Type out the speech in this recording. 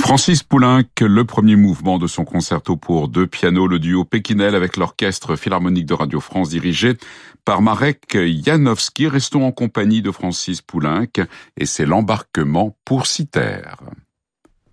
Francis Poulenc, le premier mouvement de son concerto pour deux pianos, le duo Pékinel avec l'Orchestre Philharmonique de Radio France dirigé par Marek Janowski. Restons en compagnie de Francis Poulenc et c'est l'embarquement pour Cythère.